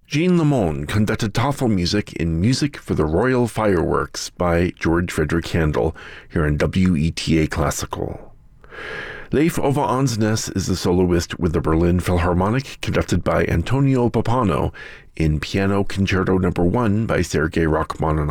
Jean Lemon conducted Tafelmusik in Music for the Royal Fireworks by George Frederick Handel here on WETA Classical. Leif Ove Andsnes is the soloist with the Berlin Philharmonic, conducted by Antonio Pappano in Piano Concerto No. 1 by Sergei Rachmaninoff.